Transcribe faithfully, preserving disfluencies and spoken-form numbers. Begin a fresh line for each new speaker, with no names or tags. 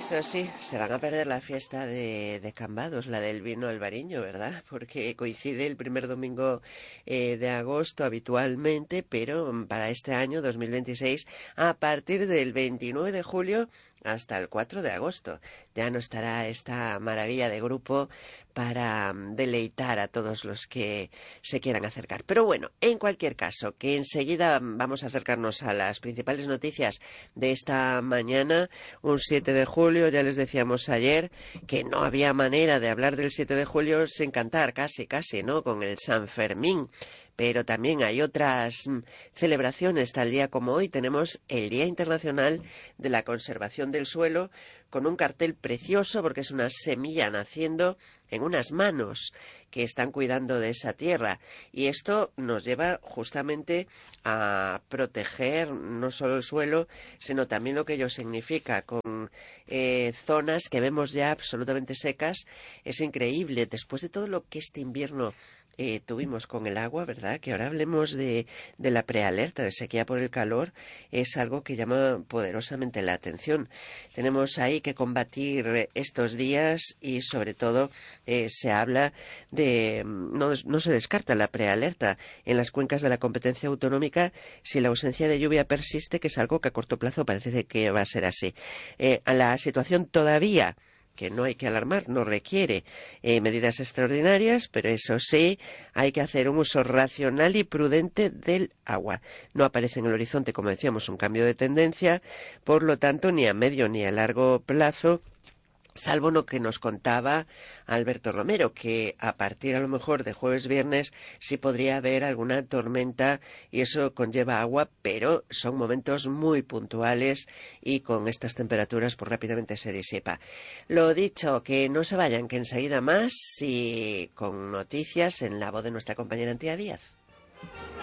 Eso sí, se van a perder la fiesta de, de Cambados, la del vino albariño, ¿verdad? Porque coincide el primer domingo eh, de agosto habitualmente, pero para este año dos mil veintiséis, a partir del veintinueve de julio hasta el cuatro de agosto. Ya no estará esta maravilla de grupo para deleitar a todos los que se quieran acercar. Pero bueno, en cualquier caso, que enseguida vamos a acercarnos a las principales noticias de esta mañana, un siete de julio, ya les decíamos ayer que no había manera de hablar del siete de julio sin cantar, casi, casi, ¿no?, con el San Fermín. Pero también hay otras mm, celebraciones. Tal día como hoy tenemos el Día Internacional de la Conservación del Suelo, con un cartel precioso porque es una semilla naciendo en unas manos que están cuidando de esa tierra. Y esto nos lleva justamente a proteger no solo el suelo, sino también lo que ello significa, con eh, zonas que vemos ya absolutamente secas. Es increíble, después de todo lo que este invierno Eh, tuvimos con el agua, ¿verdad? Que ahora hablemos de, de la prealerta de sequía por el calor, es algo que llama poderosamente la atención. Tenemos ahí que combatir estos días y sobre todo eh, se habla de, no, no se descarta la prealerta en las cuencas de la competencia autonómica si la ausencia de lluvia persiste, que es algo que a corto plazo parece que va a ser así. Eh, a la situación todavía que no hay que alarmar, no requiere eh, medidas extraordinarias, pero eso sí, hay que hacer un uso racional y prudente del agua. No aparece en el horizonte, como decíamos, un cambio de tendencia, por lo tanto, ni a medio ni a largo plazo, salvo lo que nos contaba Alberto Romero, que a partir a lo mejor de jueves-viernes sí podría haber alguna tormenta y eso conlleva agua, pero son momentos muy puntuales y con estas temperaturas pues rápidamente se disipa. Lo dicho, que no se vayan, que enseguida más y con noticias en la voz de nuestra compañera Antía Díaz.